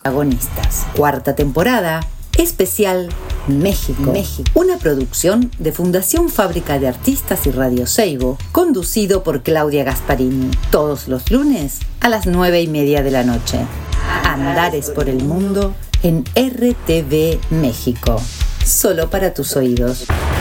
Agonistas. Cuarta temporada, especial México. Una producción de Fundación Fábrica de Artistas y Radio Seibo, conducido por Claudia Gasparini. Todos los lunes a las 9:30 de la noche. Andares por el mundo en RTV México. Solo para tus oídos.